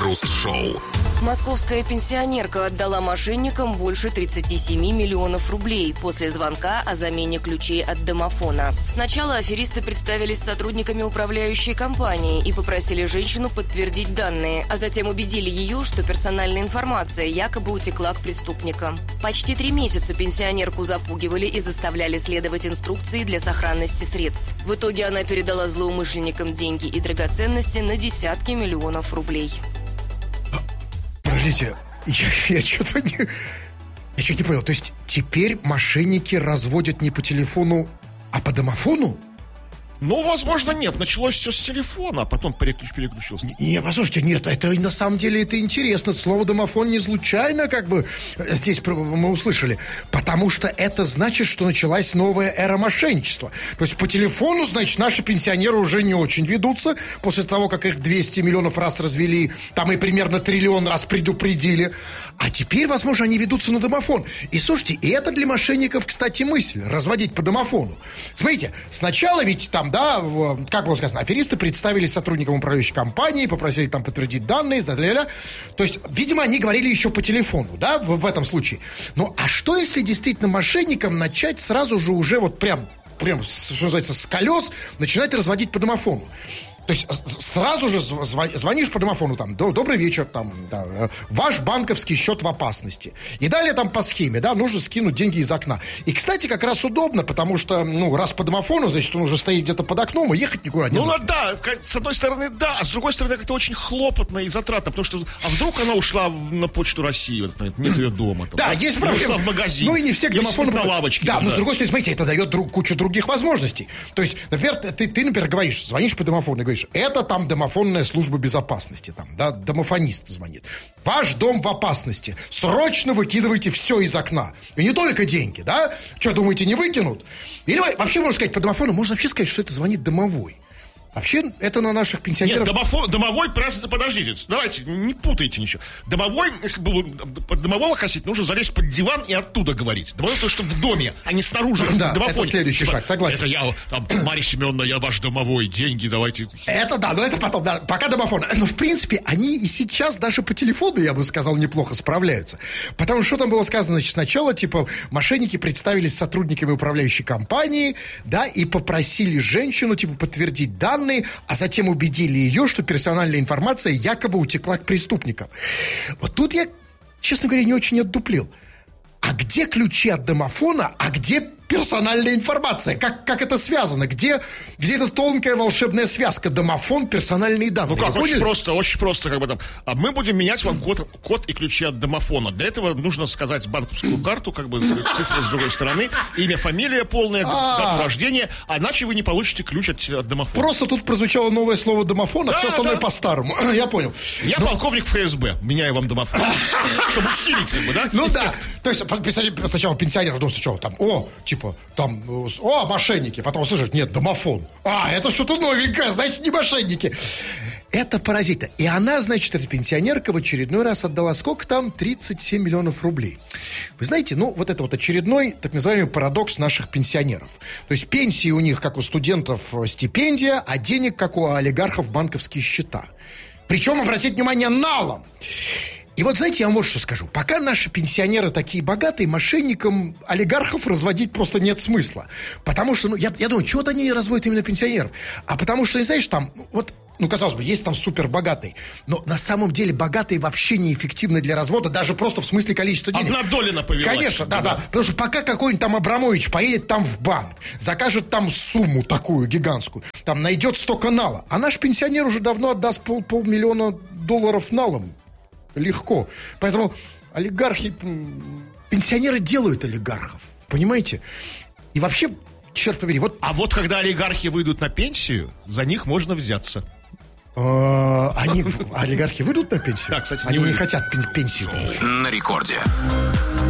Крем-хруст-шоу. Московская пенсионерка отдала мошенникам больше 37 миллионов рублей после звонка о замене ключей от домофона. Сначала аферисты представились сотрудниками управляющей компании и попросили женщину подтвердить данные, а затем убедили ее, что персональная информация якобы утекла к преступникам. Почти 3 месяца пенсионерку запугивали и заставляли следовать инструкции для сохранности средств. В итоге она передала злоумышленникам деньги и драгоценности на десятки миллионов рублей. Подождите, я что-то не понял. То есть теперь мошенники разводят не по телефону, а по домофону? Ну, возможно, нет. Началось все с телефона, а потом переключился. Не, послушайте, нет, это на самом деле это интересно. Слово «домофон» не случайно как бы здесь мы услышали. Потому что это значит, что началась новая эра мошенничества. То есть по телефону, значит, наши пенсионеры уже не очень ведутся. После того, как их 200 миллионов раз развели, там и примерно 1 триллион раз предупредили. А теперь, возможно, они ведутся на домофон. И слушайте, и это для мошенников, кстати, мысль. Разводить по домофону. Смотрите, сначала ведь там, да, как было сказано, аферисты представились сотрудникам управляющей компании, попросили там подтвердить данные, то есть, видимо, они говорили еще по телефону, да, в этом случае. Ну, а что, если действительно мошенникам начать сразу же уже вот прям, что называется, с колес начинать разводить по домофону? То есть сразу же звонишь по домофону, там, добрый вечер, там, да, ваш банковский счет в опасности. И далее там по схеме, да, нужно скинуть деньги из окна. И, кстати, как раз удобно, потому что, ну, раз по домофону, значит, он уже стоит где-то под окном, и ехать никуда не нужно. Ну, да, с одной стороны, да, а с другой стороны, как-то очень хлопотно и затратно, потому что, а вдруг она ушла на почту России, нет ее дома. Там, да, есть проблема. Ушла в магазин. Ну, и не все к домофону... на лавочке. Да, но с другой стороны, смотрите, это дает кучу других возможностей. То есть, например, ты, например, говоришь, звонишь по домофону и говоришь, это там домофонная служба безопасности, там, да, домофонист звонит. Ваш дом в опасности. Срочно выкидывайте все из окна. И не только деньги, да? Что, думаете, не выкинут? Или вообще, можно сказать, по домофону, можно вообще сказать, что это звонит домовой. Вообще, это на наших пенсионеров... Нет, домовой, подождите, давайте, не путайте ничего. Домовой, если было под домового хотеть, нужно залезть под диван и оттуда говорить. Домовой то, что в доме, а не снаружи. Да, это следующий шаг, согласен. Это я, там, Марья Семеновна, я ваш домовой, деньги давайте. Это да, но это потом, да, пока домофон. Но, в принципе, они и сейчас даже по телефону, я бы сказал, неплохо справляются. Потому что там было сказано, значит, сначала, типа, мошенники представились сотрудниками управляющей компании, да, и попросили женщину, типа, подтвердить данные, а затем убедили ее, что персональная информация якобы утекла к преступникам. Вот тут я, честно говоря, не очень отдуплил. А где ключи от домофона, а где персональная информация? Как это связано? Где эта тонкая волшебная связка? Домофон, персональные данные. Ну как, очень просто, как бы там. А мы будем менять вам код и ключи от домофона. Для этого нужно сказать банковскую карту, как бы цифры с другой стороны, имя, фамилия полная, дату рождения, а иначе вы не получите ключ от домофона. Просто тут прозвучало новое слово домофон, а все остальное по-старому. Я понял. Я полковник ФСБ, меняю вам домофон. Чтобы усилить, как бы, да? Ну да. То есть сначала пенсионер, думал, сначала там, мошенники. Потом слышат, нет, домофон. Это что-то новенькое, значит, не мошенники. Это паразиты. И она, значит, эта пенсионерка в очередной раз отдала сколько там? 37 миллионов рублей. Вы знаете, вот это вот очередной, так называемый парадокс наших пенсионеров. То есть пенсии у них, как у студентов, стипендия, а денег, как у олигархов, банковские счета. Причем, обратите внимание, налом. И вот, знаете, я вам вот что скажу. Пока наши пенсионеры такие богатые, мошенникам олигархов разводить просто нет смысла. Потому что, я думаю, чего-то они разводят именно пенсионеров. А потому что, знаешь, там, казалось бы, есть там супербогатые. Но на самом деле богатые вообще неэффективны для развода, даже просто в смысле количества денег. Обнадолено повелась. Конечно, да. Потому что пока какой-нибудь там Абрамович поедет там в банк, закажет там сумму такую гигантскую, там найдет столько нала. А наш пенсионер уже давно отдаст $500 000 налом. Легко. Поэтому олигархи, пенсионеры делают олигархов. Понимаете? И вообще, черт побери, вот... А вот когда олигархи выйдут на пенсию, за них можно взяться. Олигархи выйдут на пенсию? Да, кстати, они не хотят пенсию. На рекорде.